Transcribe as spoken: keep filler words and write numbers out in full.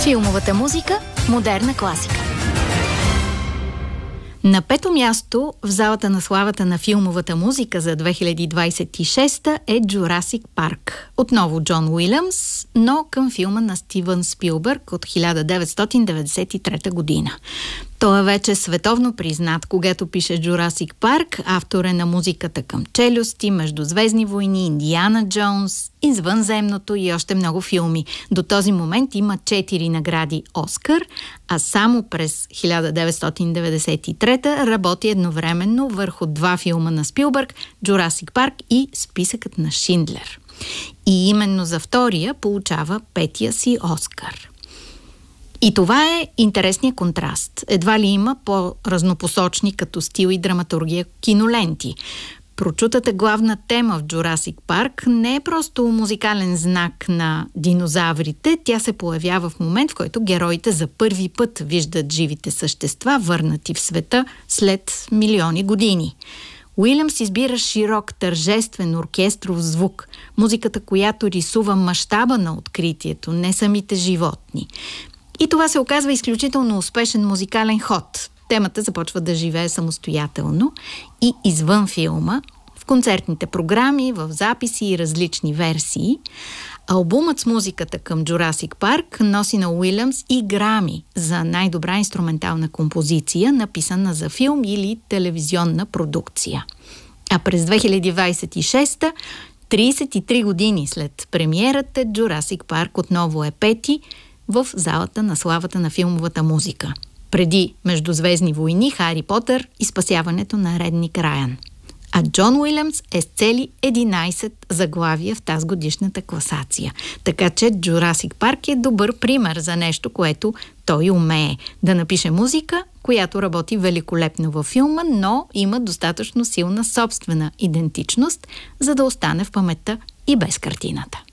Филмовата музика – модерна класика. На пето място в залата на славата на филмовата музика за две хиляди двадесет и шеста е Джурасик Парк. Отново Джон Уилямс, но към филма на Стивън Спилбърг от хиляда деветстотин деветдесет и трета година. Той е вече световно признат, когато пише Джурасик Парк. Автор е на музиката към Челюсти, Междузвездни войни, Индиана Джонс, Извънземното и още много филми. До този момент има четири награди Оскар, а само през хиляда деветстотин деветдесет и трета работи едновременно върху два филма на Спилбърг – Джурасик Парк и Списъкът на Шиндлер. И именно за втория получава петия си Оскар. И това е интересният контраст. Едва ли има по-разнопосочни като стил и драматургия киноленти. Прочутата главна тема в Джурасик Парк не е просто музикален знак на динозаврите. Тя се появява в момент, в който героите за първи път виждат живите същества, върнати в света след милиони години. Уилямс избира широк, тържествен оркестров звук, музиката, която рисува мащаба на откритието, не самите животни. И това се оказва изключително успешен музикален ход. Темата започва да живее самостоятелно и извън филма, в концертните програми, в записи и различни версии. Албумът с музиката към Джурасик Парк носи на Уилямс и Грами за най-добра инструментална композиция, написана за филм или телевизионна продукция. А през две хиляди двадесет и шеста, тридесет и три години след премиерата, Джурасик Парк отново е пети в залата на славата на филмовата музика. Преди Междузвездни войни, Хари Потър и спасяването на Редник Райан. А Джон Уилямс е с цели единадесет заглавия в тази годишната класация. Така че Джурасик Парк е добър пример за нещо, което той умее. Да напише музика, която работи великолепно във филма, но има достатъчно силна собствена идентичност, за да остане в паметта и без картината.